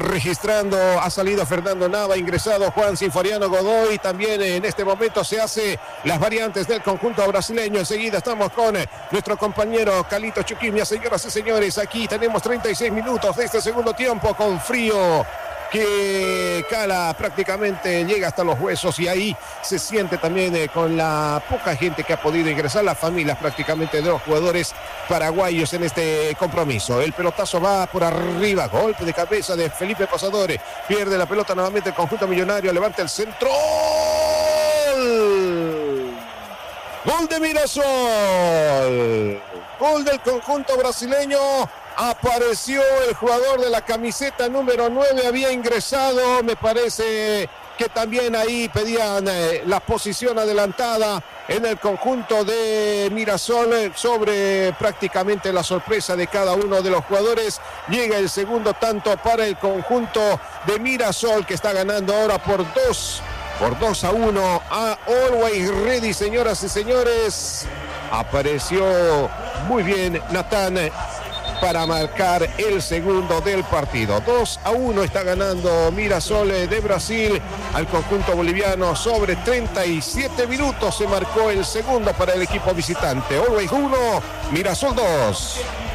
registrando, ha salido Fernando Nava, ingresado Juan Sinforiano Godoy, también en este momento se hace las variantes del conjunto brasileño. Enseguida estamos con nuestro compañero Calito Chuquimia. Señoras y señores, aquí tenemos 36 minutos de este segundo tiempo con frío que cala prácticamente, llega hasta los huesos, y ahí se siente también con la poca gente que ha podido ingresar, las familias prácticamente de los jugadores paraguayos en este compromiso. El pelotazo va por arriba, golpe de cabeza de Felipe Pasadores, pierde la pelota nuevamente el conjunto millonario, levanta el centro, gol de Mirasol, gol del conjunto brasileño. Apareció el jugador de la camiseta número 9, había ingresado, me parece que también ahí pedían la posición adelantada en el conjunto de Mirasol sobre prácticamente la sorpresa de cada uno de los jugadores. Llega el segundo tanto para el conjunto de Mirasol, que está ganando ahora por 2-1 a Always Ready, señoras y señores. Apareció muy bien Natán para marcar el segundo del partido. 2-1 está ganando Mirasol de Brasil al conjunto boliviano. Sobre 37 minutos se marcó el segundo para el equipo visitante. Always 1, Mirasol 2.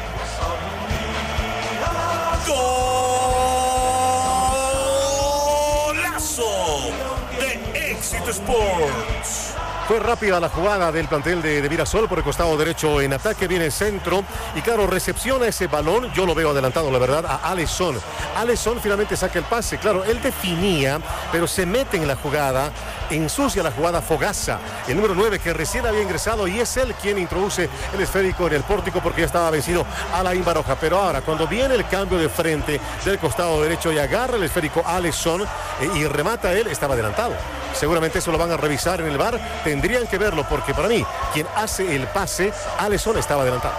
¡Golazo de Éxito Sports! Fue rápida la jugada del plantel de Mirasol por el costado derecho en ataque, viene el centro y claro, recepciona ese balón, yo lo veo adelantado la verdad, a Alisson. Alisson finalmente saca el pase, claro, él definía, pero se mete en la jugada, ensucia la jugada Fogaça, el número 9 que recién había ingresado, y es él quien introduce el esférico en el pórtico porque ya estaba vencido Alain Baroja. Pero ahora, cuando viene el cambio de frente del costado derecho y agarra el esférico Alisson y remata él, estaba adelantado. Seguramente eso lo van a revisar en el VAR, tendrían que verlo porque para mí, quien hace el pase, Alisson estaba adelantado.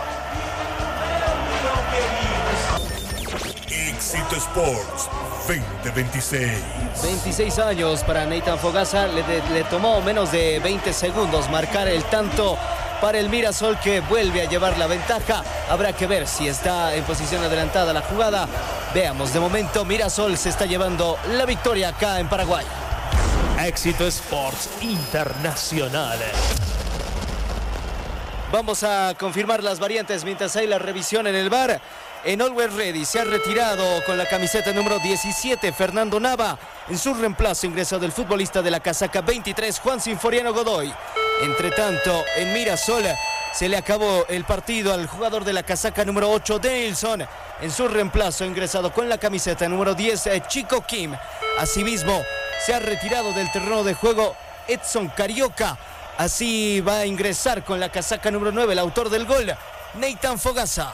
Éxito Sports 2026. 26 años para Nathan Fogaça, le tomó menos de 20 segundos marcar el tanto para el Mirasol, que vuelve a llevar la ventaja. Habrá que ver si está en posición adelantada la jugada. Veamos, de momento Mirasol se está llevando la victoria acá en Paraguay. Éxito Sports Internacional. Vamos a confirmar las variantes mientras hay la revisión en el VAR. En Always Ready se ha retirado con la camiseta número 17 Fernando Nava. En su reemplazo ingresado el futbolista de la casaca 23 Juan Sinforiano Godoy. Entre tanto, en Mirasol se le acabó el partido al jugador de la casaca número 8 Denilson. En su reemplazo ingresado con la camiseta número 10 Chico Kim. Asimismo, se ha retirado del terreno de juego Edson Carioca. Así va a ingresar con la casaca número 9 el autor del gol, Nathan Fogaça.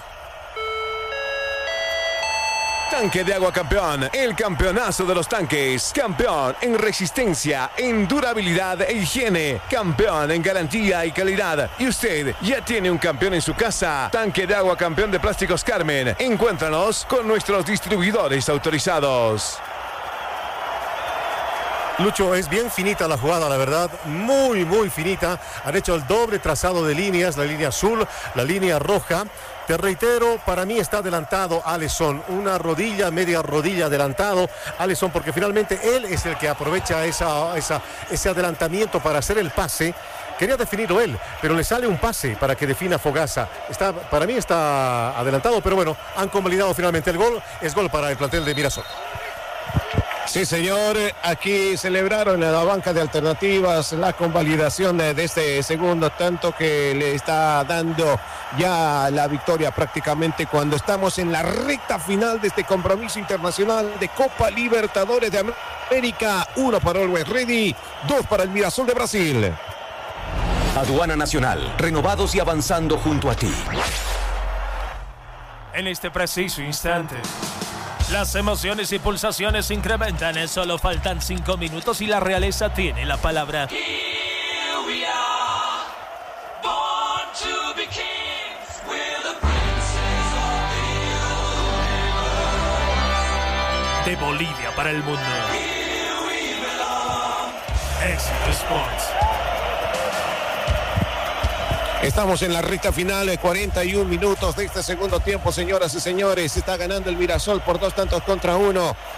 Tanque de Agua Campeón, el campeonazo de los tanques. Campeón en resistencia, en durabilidad e higiene. Campeón en garantía y calidad. Y usted ya tiene un campeón en su casa. Tanque de Agua Campeón de Plásticos Carmen. Encuéntranos con nuestros distribuidores autorizados. Lucho, es bien finita la jugada, la verdad, muy, muy finita. Han hecho el doble trazado de líneas, la línea azul, la línea roja. Te reitero, para mí está adelantado Alisson, una rodilla, media rodilla adelantado Alisson, porque finalmente él es el que aprovecha ese adelantamiento para hacer el pase. Quería definirlo él, pero le sale un pase para que defina Fogaça. Para mí está adelantado, pero bueno, han convalidado finalmente el gol. Es gol para el plantel de Mirasol. Sí, señor, aquí celebraron en la banca de alternativas la convalidación de este segundo tanto que le está dando ya la victoria prácticamente cuando estamos en la recta final de este compromiso internacional de Copa Libertadores de América. 1 para Always Ready, 2 para el Mirasol de Brasil. Aduana Nacional, renovados y avanzando junto a ti. En este preciso instante, las emociones y pulsaciones se incrementan. Solo faltan 5 minutos y la realeza tiene la palabra. De Bolivia para el mundo. Éxito Sports. Estamos en la recta final, 41 minutos de este segundo tiempo, señoras y señores. Está ganando el Mirasol por 2 tantos contra 1.